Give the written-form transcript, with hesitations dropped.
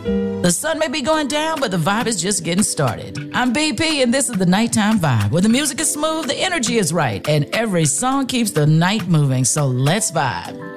The sun may be going down, but the vibe is just getting started. I'm BP, and this is the Nighttime Vibe, where the music is smooth, the energy is right, and every song keeps the night moving, so let's vibe.